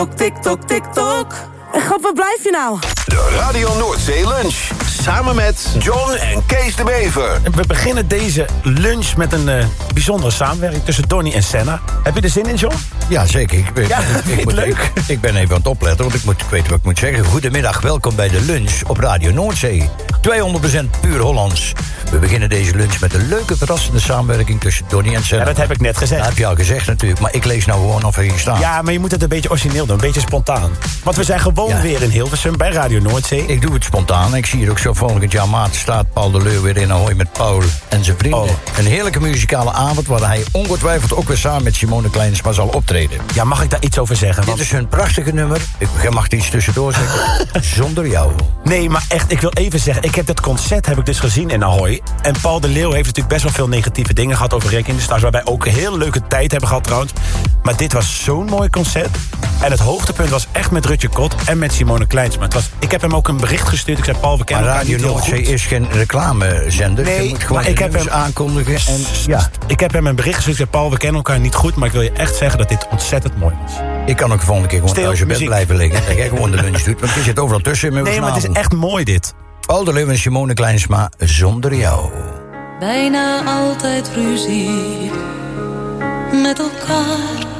TikTok, TikTok. En grap, waar blijf je nou? De Radio Noordzee Lunch. Samen met John en Kees de Bever. We beginnen deze lunch met een bijzondere samenwerking tussen Donnie en Senna. Heb je er zin in, John? Ja, zeker. Ik ben even aan het opletten, want ik weet wat ik moet zeggen. Goedemiddag, welkom bij de lunch op Radio Noordzee. 200% puur Hollands. We beginnen deze lunch met een leuke, verrassende samenwerking tussen Donnie en Senna. Ja, dat heb ik net gezegd. Dat heb je al gezegd natuurlijk, maar ik lees nou gewoon of er hier staat. Ja, maar je moet het een beetje origineel doen, een beetje spontaan. Want we zijn gewoon weer in Hilversum bij Radio Noordzee. Ik doe het spontaan. Ik zie hier ook zo volgend jaar maart staat Paul de Leeuw weer in Ahoy met Paul en zijn vrienden. Een heerlijke muzikale avond waar hij ongetwijfeld ook weer samen met Simone Kleinsma zal optreden. Ja, mag ik daar iets over zeggen? Dit is hun prachtige nummer. Jij mag er iets tussendoor zeggen. Zonder jou. Nee, maar echt, ik wil even zeggen, dat concert heb ik dus gezien in Ahoy. En Paul de Leeuw heeft natuurlijk best wel veel negatieve dingen gehad over Rick in de Stars, waarbij ook een hele leuke tijd hebben gehad trouwens. Maar dit was zo'n mooi concert. En het hoogtepunt was echt met Rutje Kot en met Simone Kleinsma. Ik heb hem ook een bericht gestuurd. Ik zei, Paul, we kennen elkaar niet heel goed. Radio Noordzee is geen reclamezender. Nee, je moet gewoon maar ik heb hem aankondigen. En, ja. Ik heb hem een bericht gestuurd. Ik zei, Paul, we kennen elkaar niet goed, maar ik wil je echt zeggen dat dit ontzettend mooi was. Ik kan ook de volgende keer gewoon thuis je bed blijven liggen. Dat jij gewoon de lunch doet, want je zit overal tussen. Nee, maar het is echt mooi dit. Paul de Leeuw en Simone Kleinsma, Zonder jou. Bijna altijd ruzie met elkaar.